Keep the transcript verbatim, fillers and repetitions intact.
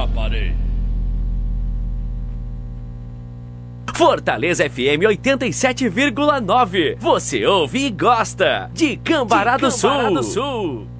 Já parei. Fortaleza F M oitenta e sete vírgula nove. Você ouve e gosta de Cambará do Sul.